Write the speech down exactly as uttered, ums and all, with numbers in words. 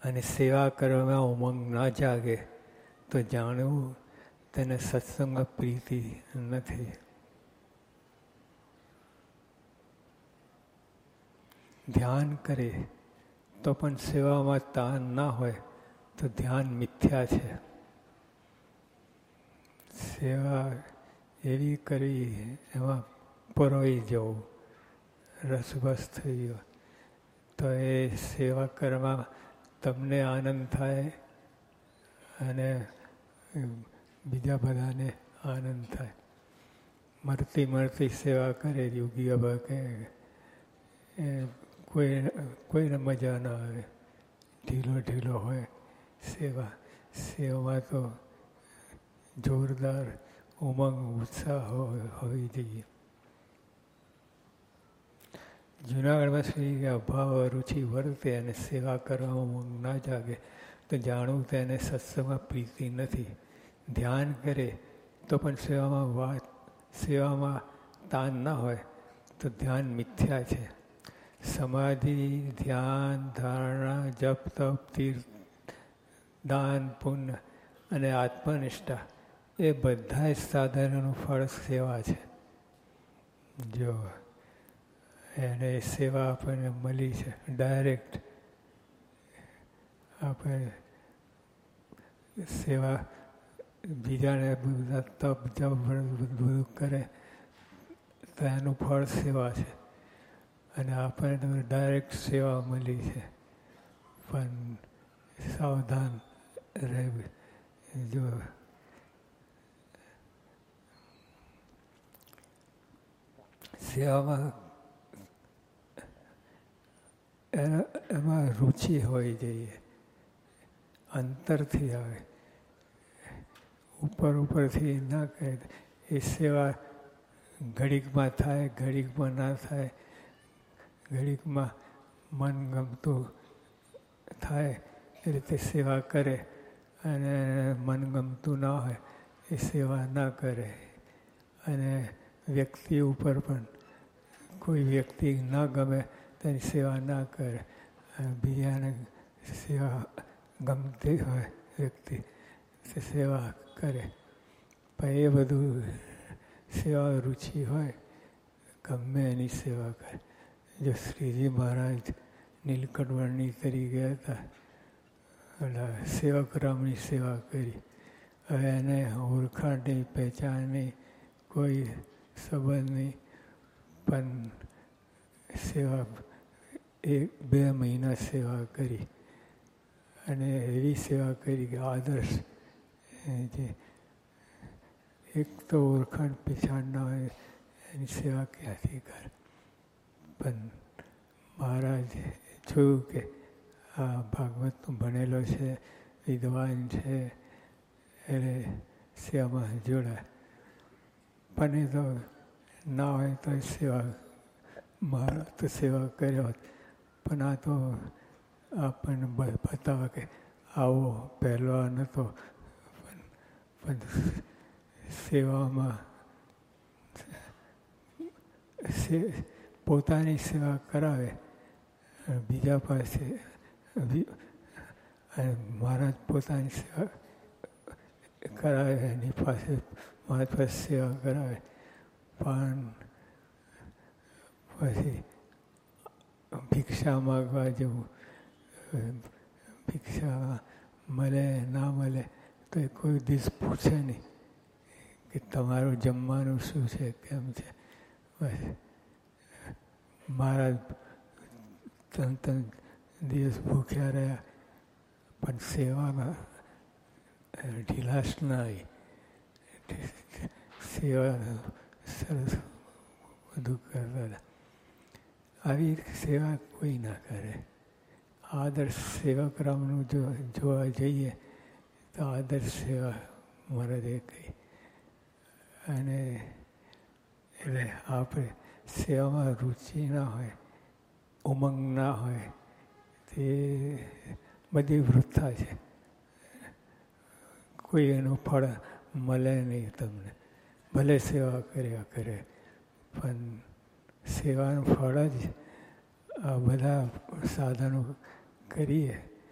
અને સેવા કરવામાં ઉમંગ ના જાગે તો જાણવું તેને સત્સંગ પ્રીતિ નથી. ધ્યાન કરે તો પણ સેવામાં તાન ના હોય તો ધ્યાન મિથ્યા છે. સેવા એવી કરવી, એમાં પરોઈ જવું, રસભસ થઈ ગયો તો એ સેવા કરવા તમને આનંદ થાય અને બીજા બધાને આનંદ થાય. મરતી મરતી સેવા કરે યોગી બાબા કે એ કોઈ કોઈને મજા ના આવે. ઢીલો ઢીલો હોય સેવા. સેવામાં તો જોરદાર ઉમંગ ઉત્સાહ હોવી જોઈએ. જૂનાગઢમાં શ્રી અભાવ રુચિ વર્તે અને સેવા કરવામાં ઉમંગ ના જાગે તો જાણવું તેને સત્સંગમાં પ્રીતિ નથી. ધ્યાન કરે તો પણ સેવામાં વાત સેવામાં તાન ના હોય તો ધ્યાન મિથ્યા છે. સમાધિ, ધ્યાન, ધારણા, જપ, તપ, તીર્થ, દાન, પુણ્ય અને આત્મનિષ્ઠા એ બધા જ સાધનોનું ફળ સેવા છે. જો એને સેવા આપણને મળી છે ડાયરેક્ટ. આપણે સેવા બીજાને બધા તપ જપ બધું કરે તો એનું ફળ સેવા છે અને આપણને ડાયરેક્ટ સેવા મળી છે. પણ સાવધાન રહેવું. જો સેવામાં એમાં રુચિ હોવી જોઈએ, અંતરથી આવે. ઉપર ઉપરથી ના કહે એ સેવા ઘડીકમાં થાય, ઘડીકમાં ના થાય. ઘડીકમાં મન ગમતું થાય એ રીતે સેવા કરે અને મન ગમતું ના હોય એ સેવા ના કરે. અને વ્યક્તિ ઉપર પણ કોઈ વ્યક્તિ ના ગમે તેની સેવા ના કરે. બીજાને સેવા ગમતી હોય વ્યક્તિ સેવા કરે. પણ એ બધું સેવા રુચિ હોય ગમે એની સેવા કરે. જો શ્રીજી મહારાજ નીલકંઠવર્ણી તરી ગયા હતા, એટલે સેવકરામની સેવા કરી. હવે એને ઓળખાણ નહીં, પહેચાન નહીં, કોઈ સંબંધ નહીં, પણ સેવા એક બે મહિના સેવા કરી અને એવી સેવા કરી કે આદર્શ. જે એક તો ઓળખાણ પહેચાન ના હોય એની સેવા ક્યાંથી કરે. પણ મહારાજ જોયું કે આ ભાગવતનું ભણેલો છે, વિદ્વાન છે, એટલે સેવામાં જોડાય. પણ એ તો ના હોય તો સેવા મહારાજ તો સેવા કર્યો હોત. પણ આ તો આપણને બતાવે કે આવો પહેલવાન હતો. પણ સેવામાં પોતાની સેવા કરાવે બીજા પાસે, મહારાજ પોતાની સેવા કરાવે એની પાસે, મહારાજ પાસે સેવા કરાવે. પણ પછી ભિક્ષા માગવા જવું, ભિક્ષા મળે ના મળે તો એ કોઈ દિવસ પૂછે નહીં કે તમારું જમવાનું શું છે, કેમ છે. બસ મહારાજ ત્રણ ત્રણ દિવસ ભૂખ્યા રહ્યા પણ સેવામાં ઢીલાશ ના આવી. સેવા સરસ બધું કરતા હતા. આવી સેવા કોઈ ના કરે. આદર્શ સેવકરામનું જો જોવા જઈએ તો આદર્શ સેવા મહારાજે કહી. અને એટલે આપણે સેવામાં રુચિ ના હોય, ઉમંગ ના હોય તે બધી વૃથા છે. કોઈ એનું ફળ મળે નહીં તમને. ભલે સેવા કર્યા કરે પણ સેવાનું ફળ જ આ બધા સાધનો કરીએ